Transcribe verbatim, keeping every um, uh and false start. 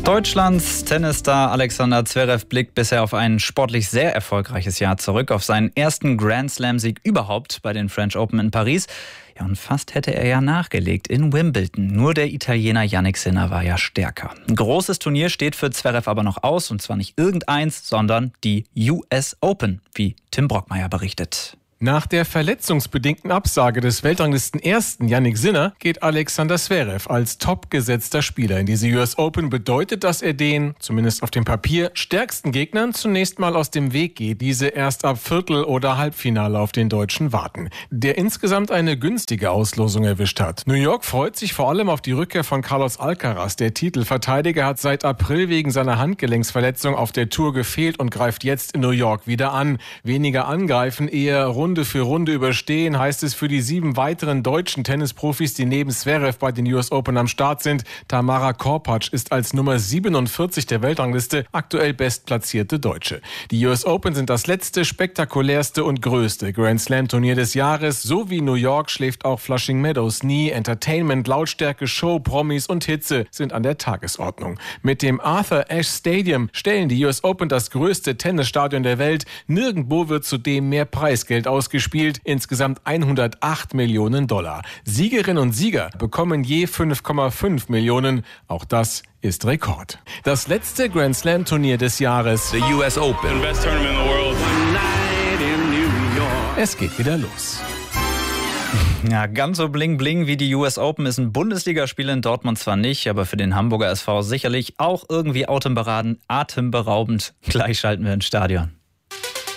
Deutschlands Tennisstar Alexander Zverev blickt bisher auf ein sportlich sehr erfolgreiches Jahr zurück, auf seinen ersten Grand Slam-Sieg überhaupt bei den French Open in Paris. Ja, und fast hätte er ja nachgelegt in Wimbledon. Nur der Italiener Jannik Sinner war ja stärker. Ein großes Turnier steht für Zverev aber noch aus, und zwar nicht irgendeins, sondern die U S Open, wie Tim Brockmeier berichtet. Nach der verletzungsbedingten Absage des Weltranglisten-Ersten Jannik Sinner geht Alexander Zverev als topgesetzter Spieler in diese U S Open. Bedeutet, dass er den, zumindest auf dem Papier, stärksten Gegnern zunächst mal aus dem Weg geht, diese erst ab Viertel- oder Halbfinale auf den Deutschen warten, der insgesamt eine günstige Auslosung erwischt hat. New York freut sich vor allem auf die Rückkehr von Carlos Alcaraz. Der Titelverteidiger hat seit April wegen seiner Handgelenksverletzung auf der Tour gefehlt und greift jetzt in New York wieder an. Weniger angreifen, eher rund Runde für Runde überstehen, heißt es für die sieben weiteren deutschen Tennisprofis, die neben Zverev bei den U S Open am Start sind. Tamara Korpatsch ist als Nummer siebenundvierzig der Weltrangliste aktuell bestplatzierte Deutsche. Die U S Open sind das letzte, spektakulärste und größte Grand Slam Turnier des Jahres. So wie New York schläft auch Flushing Meadows nie. Entertainment, Lautstärke, Show, Promis und Hitze sind an der Tagesordnung. Mit dem Arthur Ashe Stadium stellen die U S Open das größte Tennisstadion der Welt. Nirgendwo wird zudem mehr Preisgeld ausgespielt. Insgesamt hundertacht Millionen Dollar. Siegerinnen und Sieger bekommen je fünf Komma fünf Millionen. Auch das ist Rekord. Das letzte Grand Slam Turnier des Jahres. The U S Open. The best tournament in the world. One night in New York. Es geht wieder los. Ja, ganz so bling bling wie die U S Open ist ein Bundesligaspiel in Dortmund zwar nicht, aber für den Hamburger S V sicherlich auch irgendwie atemberaubend. Gleich schalten wir ins Stadion.